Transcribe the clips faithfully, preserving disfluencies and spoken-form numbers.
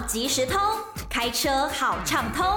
即时通，开车好畅通。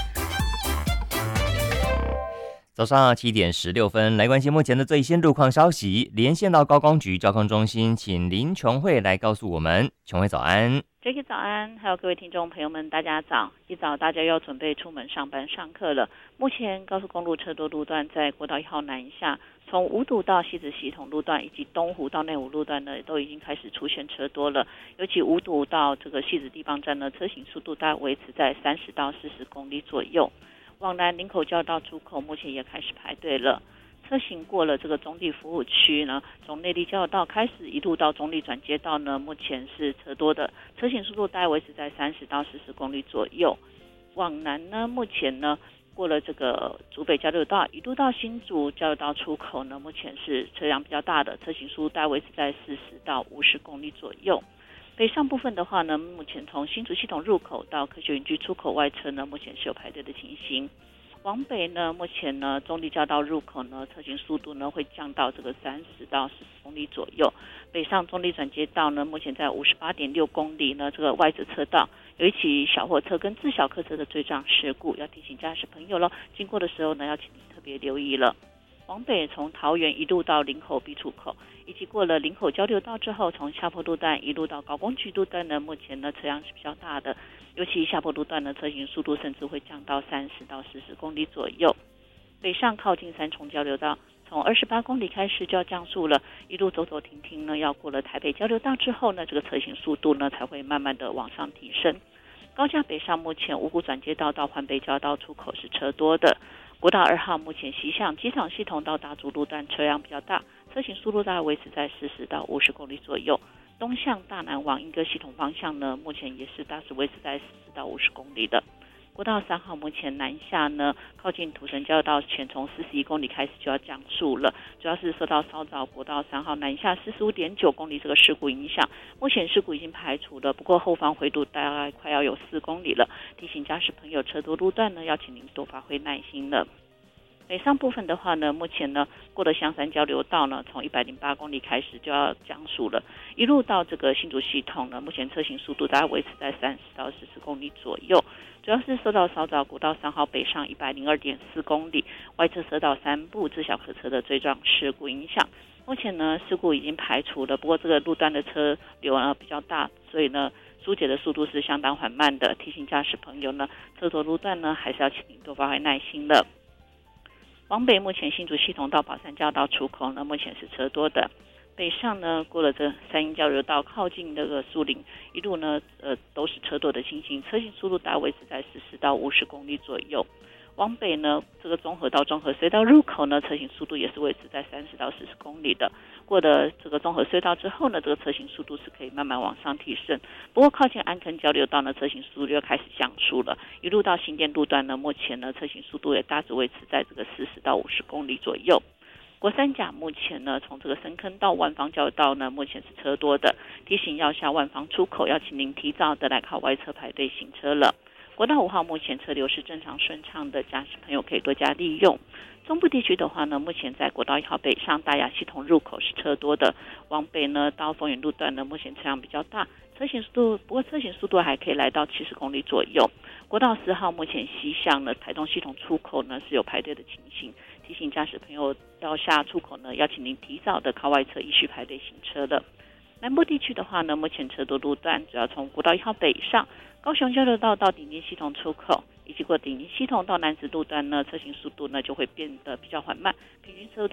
早上七点十六分，来关心目前的最新路况消息。连线到高工局交通中心，请林琼慧来告诉我们。琼慧早安。 Jacky 早安，还有各位听众朋友们，大家早！一早大家要准备出门上班上课了。目前高速公路车多路段在国道一号南下，从五堵到汐止系统路段以及东湖到内湖路段呢，都已经开始出现车多了。尤其五堵到这个汐止地方站呢，车行速度大概维持在三十到四十公里左右。往南林口交道出口目前也开始排队了。车行过了这个中立服务区呢，从内坜交流道开始一路到中立转接道呢，目前是车多的，车行速度大概维持在三十到四十公里左右。往南呢，目前呢过了这个竹北交流道，一路到新竹交流道出口呢，目前是车辆比较大的，车行速度大概维持在四十到五十公里左右。北上部分的话呢，目前从新竹系统入口到科学园区出口外侧呢，目前是有排队的情形。往北呢，目前呢，中立交道入口呢，车行速度呢会降到这个三十到四十公里左右。北上中立转接道呢，目前在五十八点六公里呢，这个外侧车道有一起小货车跟自小客车的追撞事故，要提醒驾驶朋友了，经过的时候呢，要请您特别留意了。往北从桃园一路到林口 B 出口，以及过了林口交流道之后，从下坡路段一路到高工局路段呢，目前呢车辆是比较大的，尤其下坡路段呢，车行速度甚至会降到三十到四十公里左右。北上靠近三重交流道，从二十八公里开始就要降速了，一路走走停停呢，要过了台北交流道之后呢，这个车行速度呢才会慢慢的往上提升。高架北上目前五股转接道到环北交道出口是车多的。国道二号目前西向机场系统到大竹路段车辆比较大，车行速度大概维持在四十到五十公里左右。东向大南往莺歌系统方向呢，目前也是大致维持在四十到五十公里的。国道三号目前南下呢，靠近土城交流道前从四十一公里开始就要降速了，主要是受到稍早国道三号南下四十五点九公里这个事故影响，目前事故已经排除了，不过后方回堵大概快要有四公里了，提醒驾驶朋友车多路段呢，要请您多发挥耐心了。北上部分的话呢，目前呢过了香山交流道呢，从一百零八公里开始就要降速了，一路到这个新竹系统呢，目前车行速度大概维持在三十到四十公里左右，主要是受到稍早国道三号北上一百零二点四公里外侧车道三部自小客车的追撞事故影响，目前呢事故已经排除了，不过这个路段的车流呢比较大，所以呢疏解的速度是相当缓慢的，提醒驾驶朋友呢，车多路段呢还是要请您多发挥耐心了。往北目前新竹系统到宝山交道出口呢，目前是车多的。北上呢，过了这三鶯交流道靠近那个树林，一路呢，呃，都是车多的情形，车行速度大概维持在四十到五十公里左右。往北呢，这个中和到中和隧道入口呢，车行速度也是维持在三十到四十公里的。过了这个中和隧道之后呢，这个车行速度是可以慢慢往上提升。不过靠近安坑交流道呢，车行速度又开始降速了。一路到新店路段呢，目前呢，车行速度也大致维持在这个四十到五十公里左右。国三甲目前呢，从这个深坑到万芳交流道呢，目前是车多的，提醒要下万芳出口，要请您提早的来靠外侧排队行车了。国道五号目前车流是正常顺畅的，驾驶朋友可以多加利用。中部地区的话呢，目前在国道一号北上大雅系统入口是车多的，往北呢到丰原路段呢，目前车辆比较大，车行速度不过车行速度还可以来到七十公里左右。国道四号目前西向呢台东系统出口呢是有排队的情形，提醒驾驶朋友要下出口呢，要请您提早的靠外侧依序排队行车了。南部地区的话呢，目前车多路段主要从国道一号北上，高雄交流道到顶尖系统出口，以及过顶尖系统到南子路段呢，车行速度呢就会变得比较缓慢，平均车